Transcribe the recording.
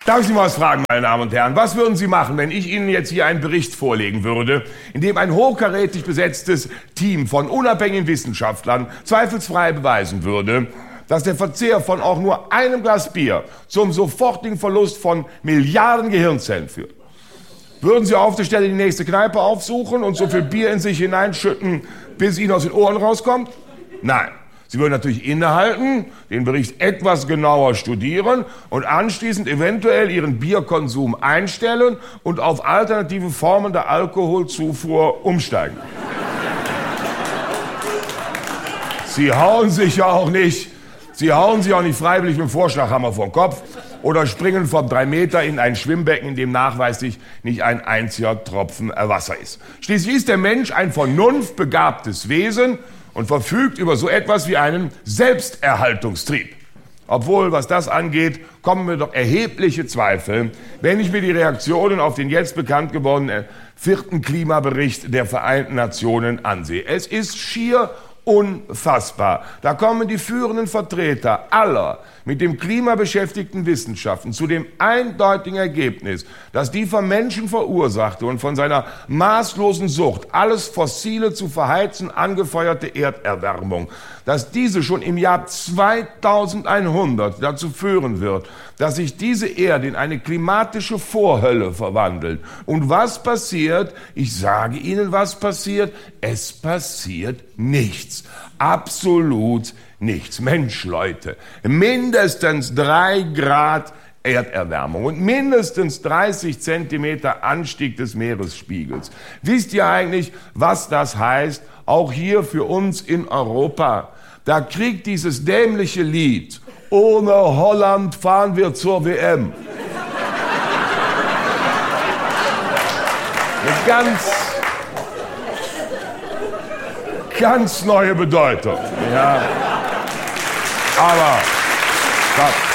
Darf ich Sie mal was fragen, meine Damen und Herren? Was würden Sie machen, wenn ich Ihnen jetzt hier einen Bericht vorlegen würde, in dem ein hochkarätig besetztes Team von unabhängigen Wissenschaftlern zweifelsfrei beweisen würde, dass der Verzehr von auch nur einem Glas Bier zum sofortigen Verlust von Milliarden Gehirnzellen führt? Würden Sie auf der Stelle die nächste Kneipe aufsuchen und so viel Bier in sich hineinschütten, bis es Ihnen aus den Ohren rauskommt? Nein. Sie würden natürlich innehalten, den Bericht etwas genauer studieren und anschließend eventuell Ihren Bierkonsum einstellen und auf alternative Formen der Alkoholzufuhr umsteigen. Sie hauen sich ja auch nicht freiwillig mit dem Vorschlaghammer vor den Kopf oder springen vom 3 Meter in ein Schwimmbecken, in dem nachweislich nicht ein einziger Tropfen Wasser ist. Schließlich ist der Mensch ein vernunftbegabtes Wesen und verfügt über so etwas wie einen Selbsterhaltungstrieb. Obwohl, was das angeht, kommen mir doch erhebliche Zweifel, wenn ich mir die Reaktionen auf den jetzt bekannt gewordenen 4. Klimabericht der Vereinten Nationen ansehe. Es ist schier unfassbar. Da kommen die führenden Vertreter aller mit dem Klima beschäftigten Wissenschaften zu dem eindeutigen Ergebnis, dass die vom Menschen verursachte und von seiner maßlosen Sucht, alles Fossile zu verheizen, angefeuerte Erderwärmung, dass diese schon im Jahr 2100 dazu führen wird, dass sich diese Erde in eine klimatische Vorhölle verwandelt. Und was passiert? Ich sage Ihnen, was passiert. Es passiert nichts. Absolut nichts. Mensch, Leute, mindestens 3 Grad Erderwärmung und mindestens 30 Zentimeter Anstieg des Meeresspiegels. Wisst ihr eigentlich, was das heißt? Auch hier für uns in Europa. Da kriegt dieses dämliche Lied "Ohne Holland fahren wir zur WM" eine ganz neue Bedeutung. Ja. Aber